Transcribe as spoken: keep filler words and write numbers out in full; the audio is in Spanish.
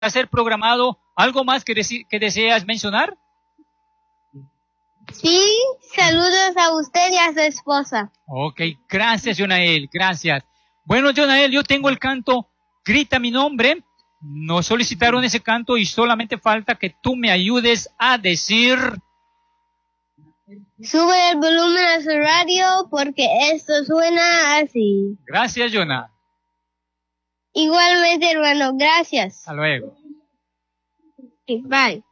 ser programado. ¿Algo más que, que deseas mencionar? Sí, saludos a usted y a su esposa. Ok, gracias, Jonael, gracias. Bueno, Jonael, yo tengo el canto Grita mi nombre. Nos solicitaron ese canto y solamente falta que tú me ayudes a decir... Sube el volumen a su radio porque esto suena así. Gracias, Jonah. Igualmente, hermano, gracias. Hasta luego. Bye.